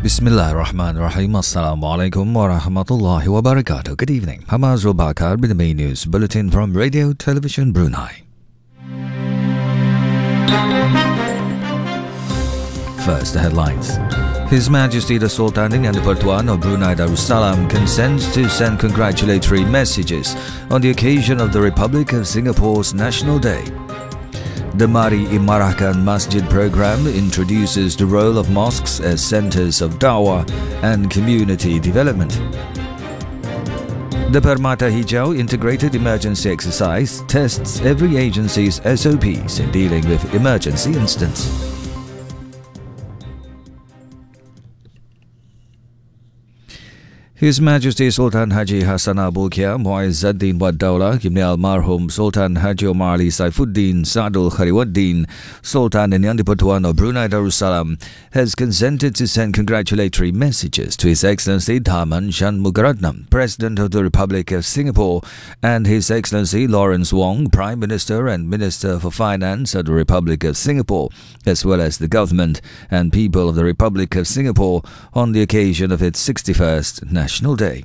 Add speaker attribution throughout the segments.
Speaker 1: Bismillahirrahmanirrahim. Assalamu alaikum wa rahmatullahi wa barakatuh. Good evening. Hamaz Robakar with the main news bulletin from Radio Television Brunei. First, the headlines. His Majesty the Sultan Ninian Pertuan of Brunei Darussalam consents to send congratulatory messages on the occasion of the Republic of Singapore's National Day. The Mari Imarakan Masjid program introduces the role of mosques as centers of dawah and community development. The Permata Hijau integrated emergency exercise tests every agency's SOPs in dealing with emergency incidents. His Majesty Sultan Haji Hassan Bolkiah Muizzuddin Wad Daulah Ibn Almarhum Sultan Haji Omar Ali Saifuddin Sadul Khariwaddin Sultan Ninian Pertuan of Brunei Darussalam has consented to send congratulatory messages to His Excellency Tharman Shanmugaratnam, President of the Republic of Singapore, and His Excellency Lawrence Wong, Prime Minister and Minister for Finance of the Republic of Singapore, as well as the government and people of the Republic of Singapore on the occasion of its 61st National Day.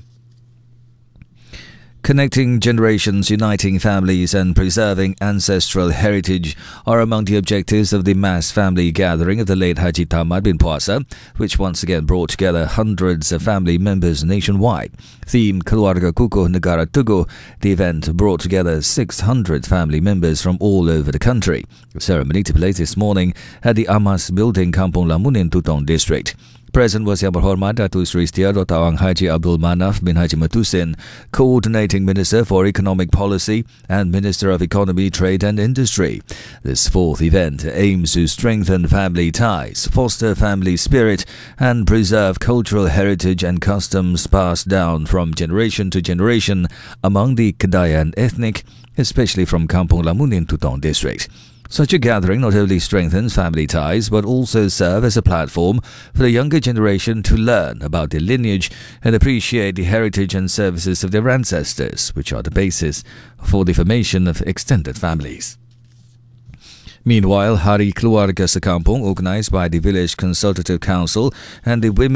Speaker 1: Connecting generations, uniting families and preserving ancestral heritage are among the objectives of the mass family gathering of the late Haji Thamad bin Puasa, which once again brought together hundreds of family members nationwide. Themed Keluarga Kukuh Negara Teguh, the event brought together 600 family members from all over the country. The ceremony took place this morning at the Amas building, Kampung Lamun in Tutong district. Present was Yang Berhormat Datuk Seri Setia Dr. Awang Haji Abdul Manaf bin Haji Matusin, Coordinating Minister for Economic Policy and Minister of Economy, Trade and Industry. This fourth event aims to strengthen family ties, foster family spirit and preserve cultural heritage and customs passed down from generation to generation among the Kedayan ethnic, especially from Kampung Lamun in Tutong district. Such a gathering not only strengthens family ties but also serves as a platform for the younger generation to learn about their lineage and appreciate the heritage and services of their ancestors, which are the basis for the formation of extended families. Meanwhile, Hari Keluarga Sekampung, organized by the Village Consultative Council and the Women